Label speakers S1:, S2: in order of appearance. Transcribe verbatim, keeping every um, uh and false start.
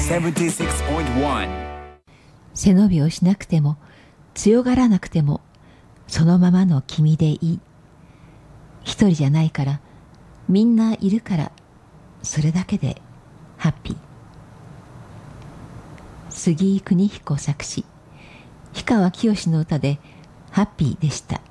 S1: 背伸びをしなくても強がらなくてもそのままの君でいい。一人じゃないからみんないるからそれだけでハッピー。杉井邦彦作詞、氷川きよしの歌でハッピーでした。